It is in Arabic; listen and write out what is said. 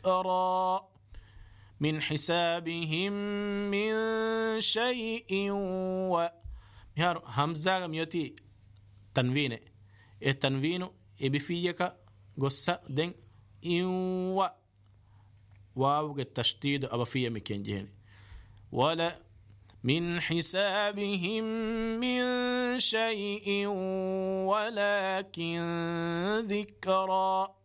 ذكرا من حسابهم من شيء مهار همزة ميوتي تنوين التنوين بفيك قصة دين إن واو التشديد أبفية مكين جهني ولا من حسابهم من شيء ولكن ذكرا